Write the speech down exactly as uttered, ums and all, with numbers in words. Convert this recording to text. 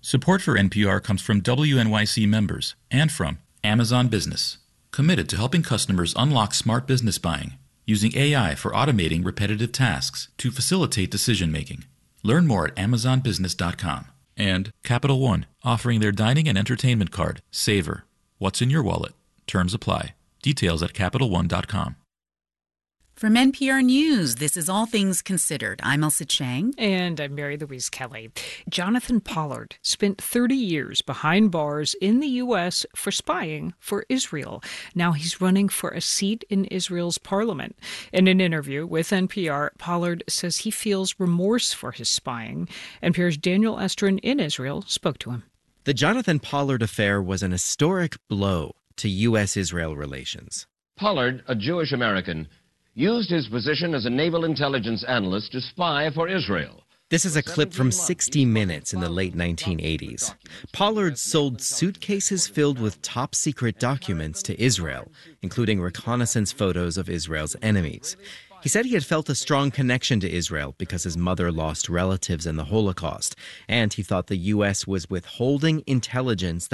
Support for N P R comes from W N Y C members and from Amazon Business, committed to helping customers unlock smart business buying, using A I for automating repetitive tasks to facilitate decision-making. Learn more at amazon business dot com. And Capital One, offering their dining and entertainment card, Savor. What's in your wallet? Terms apply. Details at capital one dot com. From N P R News, this is All Things Considered. I'm Elsa Chang. And I'm Mary Louise Kelly. Jonathan Pollard spent thirty years behind bars in the U S for spying for Israel. Now he's running for a seat in Israel's parliament. In an interview with N P R, Pollard says he feels remorse for his spying. N P R's Daniel Estrin in Israel spoke to him. The Jonathan Pollard affair was an historic blow to U S Israel relations. Pollard, a Jewish American, used his position as a naval intelligence analyst to spy for Israel. This is a clip from sixty minutes in the late nineteen eighties. Pollard sold suitcases filled with top-secret documents to Israel, including reconnaissance photos of Israel's enemies. He said he had felt a strong connection to Israel because his mother lost relatives in the Holocaust, and he thought the U S was withholding intelligence